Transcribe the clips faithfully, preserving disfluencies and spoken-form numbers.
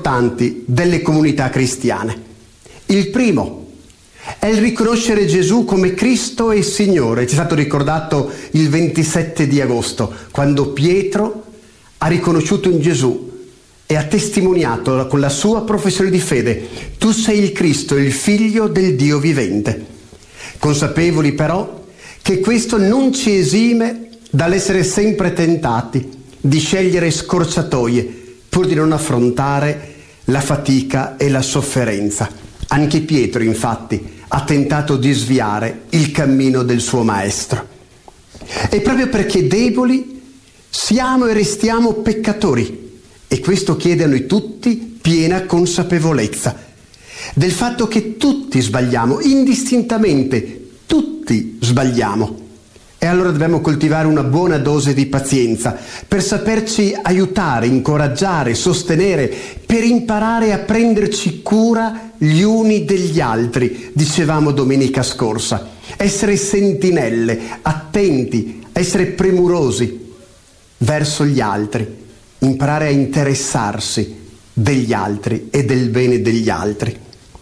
importanti delle comunità cristiane. Il primo è il riconoscere Gesù come Cristo e Signore. Ci è stato ricordato il ventisette di agosto, quando Pietro ha riconosciuto in Gesù e ha testimoniato con la sua professione di fede: tu sei il Cristo, il Figlio del Dio vivente. Consapevoli però che questo non ci esime dall'essere sempre tentati di scegliere scorciatoie pur di non affrontare la fatica e la sofferenza. Anche Pietro, infatti, ha tentato di sviare il cammino del suo Maestro. E proprio perché deboli siamo e restiamo peccatori, e questo chiede a noi tutti piena consapevolezza del fatto che tutti sbagliamo, indistintamente, tutti sbagliamo. E allora dobbiamo coltivare una buona dose di pazienza per saperci aiutare, incoraggiare, sostenere, per imparare a prenderci cura gli uni degli altri, dicevamo domenica scorsa. Essere sentinelle, attenti, essere premurosi verso gli altri, imparare a interessarsi degli altri e del bene degli altri.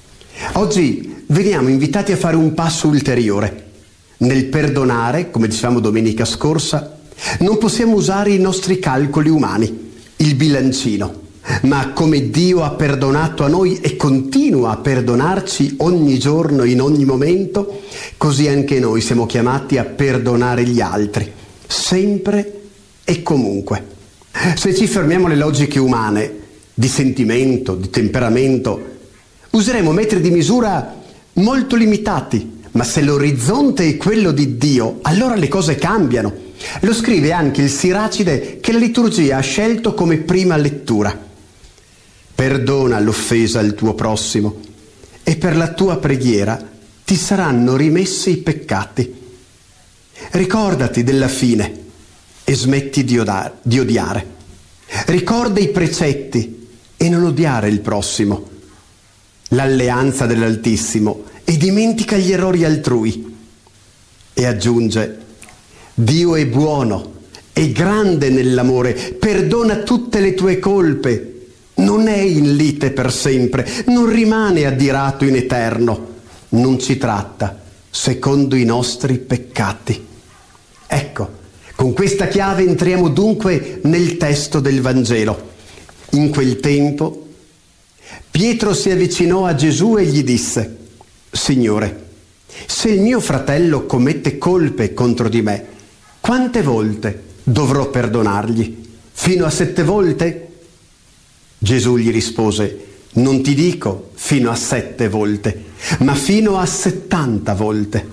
Oggi veniamo invitati a fare un passo ulteriore. Nel perdonare, come dicevamo domenica scorsa, non possiamo usare i nostri calcoli umani, il bilancino, ma come Dio ha perdonato a noi e continua a perdonarci ogni giorno, in ogni momento, così anche noi siamo chiamati a perdonare gli altri, sempre e comunque. Se ci fermiamo alle logiche umane, di sentimento, di temperamento, useremo metri di misura molto limitati. Ma se l'orizzonte è quello di Dio, allora le cose cambiano. Lo scrive anche il Siracide, che la liturgia ha scelto come prima lettura. Perdona l'offesa al tuo prossimo e per la tua preghiera ti saranno rimessi i peccati. Ricordati della fine e smetti di, odare, di odiare. Ricorda i precetti e non odiare il prossimo, l'alleanza dell'Altissimo, e dimentica gli errori altrui. E aggiunge: Dio è buono, è grande nell'amore, perdona tutte le tue colpe, non è in lite per sempre, non rimane adirato in eterno, non ci tratta secondo i nostri peccati. Ecco, con questa chiave entriamo dunque nel testo del Vangelo. In quel tempo Pietro si avvicinò a Gesù e gli disse: Signore, se il mio fratello commette colpe contro di me, quante volte dovrò perdonargli? Fino a sette volte? Gesù gli rispose: non ti dico fino a sette volte, ma fino a settanta volte.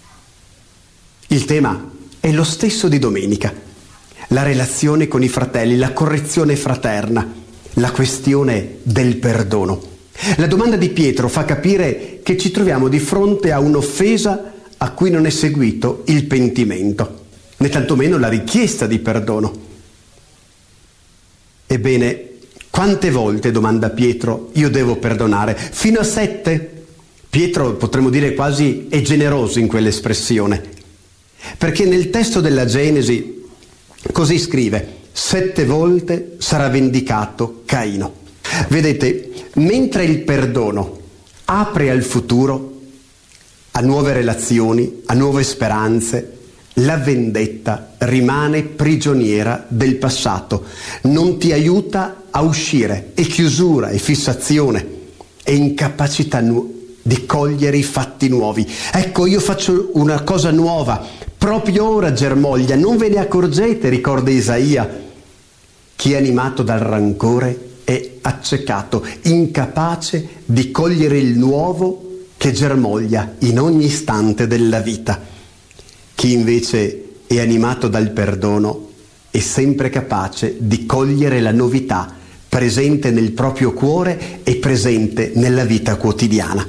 Il tema è lo stesso di domenica: la relazione con i fratelli, la correzione fraterna, la questione del perdono. La domanda di Pietro fa capire che ci troviamo di fronte a un'offesa a cui non è seguito il pentimento, né tantomeno la richiesta di perdono. Ebbene, quante volte, domanda Pietro, io devo perdonare? Fino a sette? Pietro, potremmo dire quasi, è generoso in quell'espressione, perché nel testo della Genesi così scrive: sette volte sarà vendicato Caino. Vedete, mentre il perdono apre al futuro, a nuove relazioni, a nuove speranze, la vendetta rimane prigioniera del passato, non ti aiuta a uscire, è chiusura, è fissazione, è incapacità nu- di cogliere i fatti nuovi. Ecco, io faccio una cosa nuova, proprio ora germoglia, non ve ne accorgete, ricorda Isaia. Chi è animato dal rancore è accecato, incapace di cogliere il nuovo che germoglia in ogni istante della vita. Chi invece è animato dal perdono è sempre capace di cogliere la novità presente nel proprio cuore e presente nella vita quotidiana.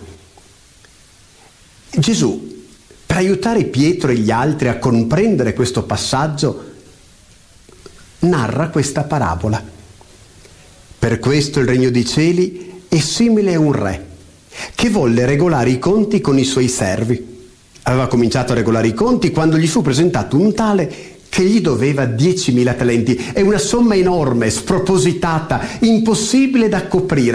Gesù, per aiutare Pietro e gli altri a comprendere questo passaggio, narra questa parabola. Per questo il regno dei cieli è simile a un re che volle regolare i conti con i suoi servi. Aveva cominciato a regolare i conti quando gli fu presentato un tale che gli doveva diecimila talenti. È una somma enorme, spropositata, impossibile da coprire.